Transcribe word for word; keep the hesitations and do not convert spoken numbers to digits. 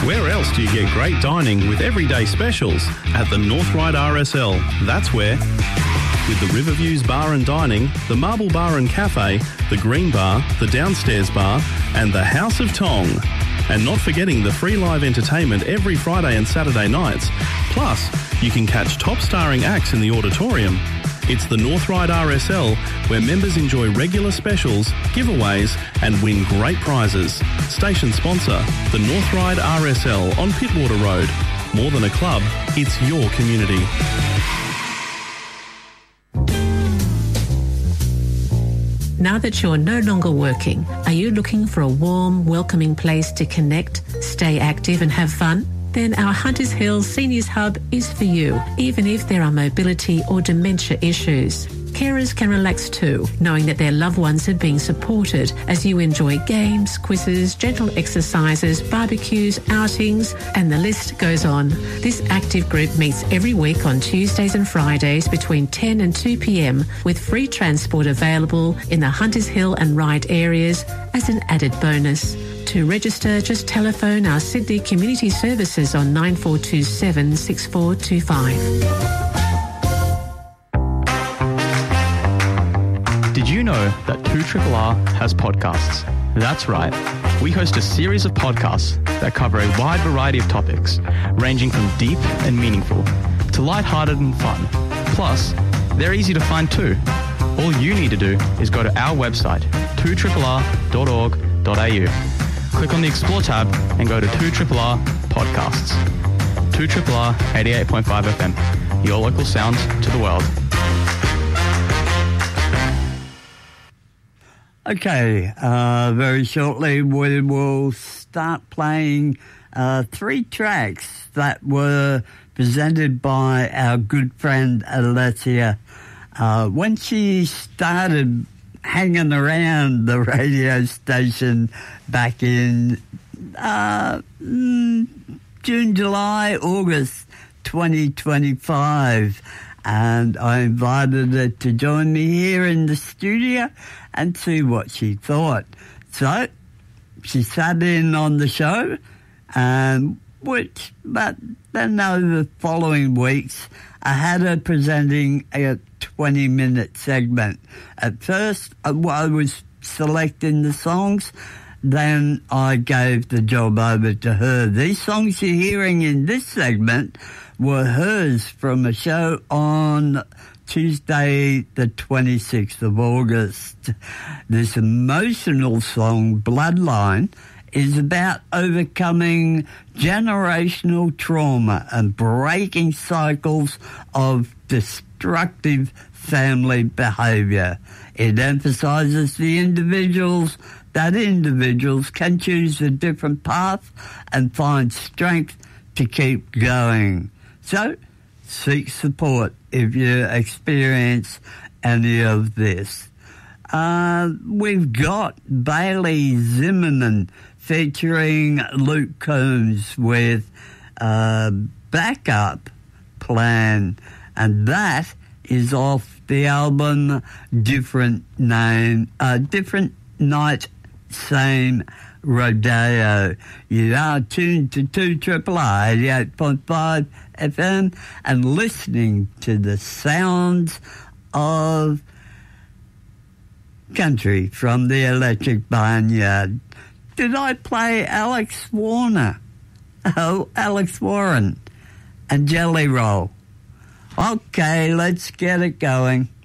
Where else do you get great dining with everyday specials? At the North Ryde R S L. That's where. With the Riverviews Bar and Dining, the Marble Bar and Cafe, the Green Bar, the Downstairs Bar, and the House of Tong. And not forgetting the free live entertainment every Friday and Saturday nights. Plus, you can catch top starring acts in the auditorium. It's the North Ryde R S L, where members enjoy regular specials, giveaways, and win great prizes. Station sponsor, the North Ryde R S L on Pittwater Road. More than a club, it's your community. Now that you're no longer working, are you looking for a warm, welcoming place to connect, stay active and have fun? Then our Hunters Hill Seniors Hub is for you, even if there are mobility or dementia issues. Carers can relax too, knowing that their loved ones are being supported as you enjoy games, quizzes, gentle exercises, barbecues, outings, and the list goes on. This active group meets every week on Tuesdays and Fridays between ten and two p.m. with free transport available in the Hunters Hill and Ryde areas as an added bonus. To register, just telephone our Sydney Community Services on nine four two seven, six four two five. Did you know that two R R has podcasts? That's right. We host a series of podcasts that cover a wide variety of topics, ranging from deep and meaningful to lighthearted and fun. Plus, they're easy to find too. All you need to do is go to our website, two R R dot org dot a u. Click on the Explore tab and go to two R R Podcasts. two R R eighty-eight point five F M, your local sound to the world. Okay, uh, very shortly we will start playing uh, three tracks that were presented by our good friend Alessia. Uh, when she started hanging around the radio station back in uh, June, July, August twenty twenty-five, and I invited her to join me here in the studio and see what she thought. So she sat in on the show, and which, but then over the following weeks, I had her presenting a twenty-minute segment. At first, I was selecting the songs, then I gave the job over to her. These songs you're hearing in this segment were hers from a show on Tuesday, the twenty-sixth of August. This emotional song, Bloodline, is about overcoming generational trauma and breaking cycles of destructive family behaviour. It emphasises the individuals, that individuals can choose a different path and find strength to keep going. So, seek support if you experience any of this. Uh, we've got Bailey Zimmerman featuring Luke Combs with uh, Backup Plan, and that is off the album Different Name, uh, Different Night, Same Rodeo. You are tuned to two R R R eighty-eight point five F M and listening to the sounds of country from the Electric Barnyard. Did I play Alex Warner? Oh, Alex Warren and Jelly Roll. Okay, let's get it going.